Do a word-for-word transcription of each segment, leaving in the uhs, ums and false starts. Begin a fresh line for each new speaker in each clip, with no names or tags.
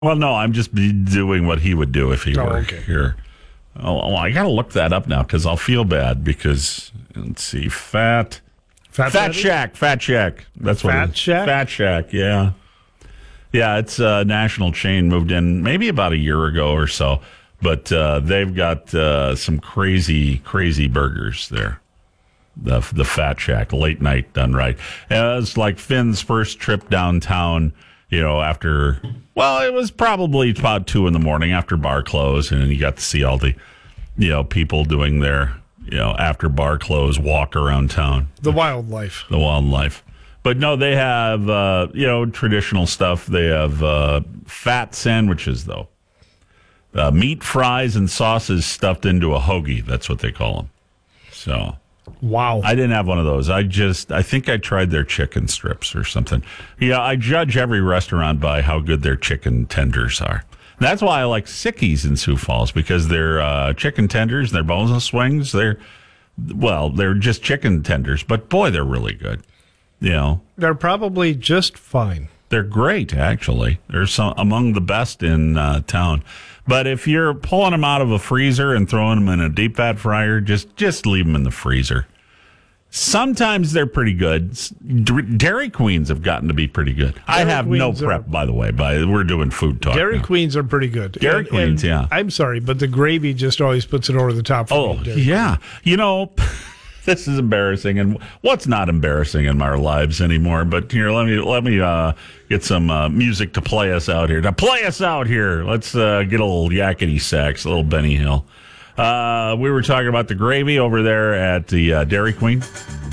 Well, no, I'm just be doing what he would do if he
Oh,
were
okay.
here. Oh, oh, I got to look that up now because I'll feel bad because, let's see, Fat...
Fat,
Fat
Daddy?
Shack, Fat Shack. That's what
Fat
it is.
Shack?
Fat Shack, yeah. Yeah, it's a national chain, moved in maybe about a year ago or so. But uh, they've got uh, some crazy, crazy burgers there. The the Fat Shack, late night done right. Uh, it's like Finn's first trip downtown, you know, after, well, it was probably about two in the morning after bar close, and you got to see all the, you know, people doing their, you know, after bar close walk around town.
The wildlife.
The wildlife. But no, they have, uh, you know, traditional stuff. They have uh, fat sandwiches, though. Uh, meat, fries, and sauces stuffed into a hoagie. That's what they call them. So...
Wow.
I didn't have one of those. I just, I think I tried their chicken strips or something. Yeah, I judge every restaurant by how good their chicken tenders are. That's why I like Sickies in Sioux Falls, because their uh, chicken tenders, their boneless wings, they're, well, they're just chicken tenders, but boy, they're really good. You know,
They're probably just fine.
they're great, actually. They're some, among the best in uh, town. But if you're pulling them out of a freezer and throwing them in a deep fat fryer, just just leave them in the freezer. Sometimes they're pretty good. D- Dairy Queens have gotten to be pretty good. I
Dairy
have no
Queens
prep,
are-
by the way. By we're doing food talk.
Dairy
now.
Queens are pretty good.
Dairy
And-
Queens,
and
yeah.
I'm sorry, but the gravy just always puts it over the top for
Oh,
me. Dairy
yeah. You know, this is embarrassing, and what's not embarrassing in our lives anymore? But here, let me let me uh, get some uh, music to play us out here. To play us out here, let's uh, get a little yakety sax, a little Benny Hill. Uh, we were talking about the gravy over there at the uh, Dairy Queen.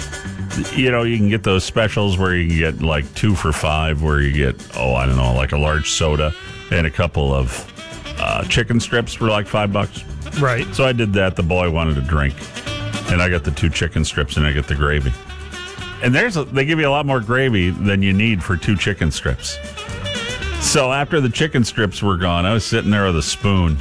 You know, you can get those specials where you can get like two for five, where you get, oh, I don't know, like a large soda and a couple of uh, chicken strips for like five bucks.
Right.
So I did that. The boy wanted a drink, and I got the two chicken strips, and I get the gravy. And there's a, they give you a lot more gravy than you need for two chicken strips. So after the chicken strips were gone, I was sitting there with a spoon,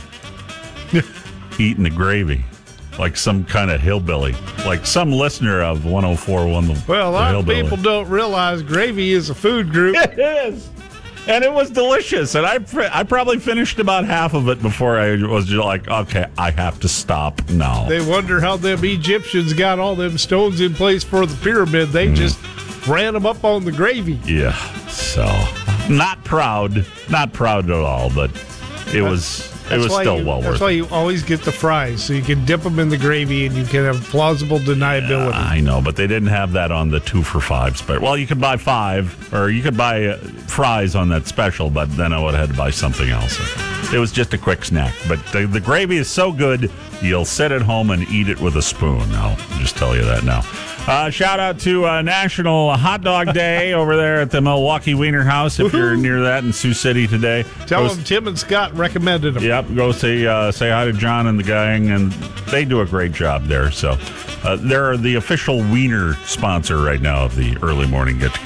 eating the gravy, like some kind of hillbilly, like some listener of one oh four point one. The,
Well, a
the
lot of
hillbilly.
people don't realize gravy is a food group.
It is. And it was delicious. And I pr- I probably finished about half of it before I was just like, okay, I have to stop now.
They wonder how them Egyptians got all them stones in place for the pyramid. They
Mm.
just ran them up on the gravy.
Yeah. So, not proud. Not proud at all, but it was it
That's
was
why
still
you,
well
That's
worth
why
it.
you always get the fries, so you can dip them in the gravy and you can have plausible deniability.
I know, but they didn't have that on the two for fives. But well, you could buy five, or you could buy uh, fries on that special. But then I would have had to buy something else. It was just a quick snack. But the, the gravy is so good, you'll sit at home and eat it with a spoon. I'll just tell you that now. Uh, shout out to uh, National Hot Dog Day over there at the Milwaukee Wiener House. If you're
Woohoo.
near that in Sioux City today,
Tell
go
them Tim and Scott recommended them.
Yep, go say uh, say hi to John and the gang, and they do a great job there. So uh, they're the official Wiener sponsor right now of the early morning get together.